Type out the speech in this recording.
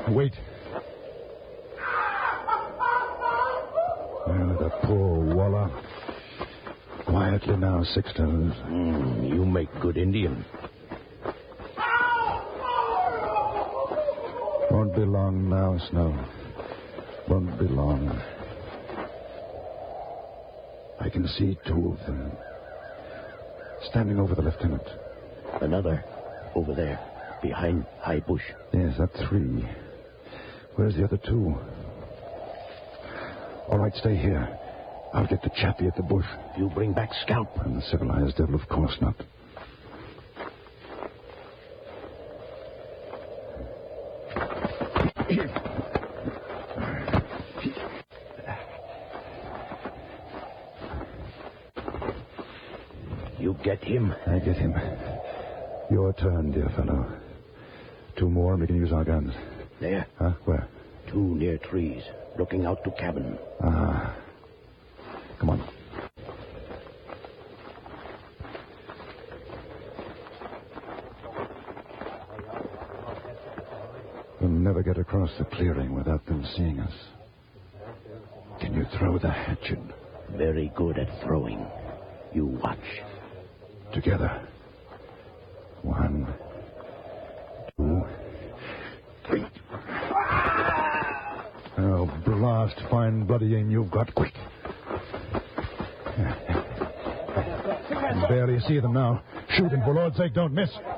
Wait. The poor Walla. Quietly now, Sixtoes. You make good Indian. Won't be long now, Snow. Won't be long. I can see two of them. Standing over the lieutenant. Another over there, behind high bush. Yes, that's three. Where's the other two? All right, stay here. I'll get the chappie at the bush. You bring back scalp. And the civilized devil, of course not. You get him? I get him. Your turn, dear fellow. Two more and we can use our guns. There. Huh? Where? Two near trees, looking out to cabin. Ah. Come on. We'll never get across the clearing without them seeing us. Can you throw the hatchet? Very good at throwing. You watch. Together. 1, 2, 3. Oh, blast. Fine bloody aim you've got. Quick. I can barely see them now. Shoot, and for Lord's sake, don't miss.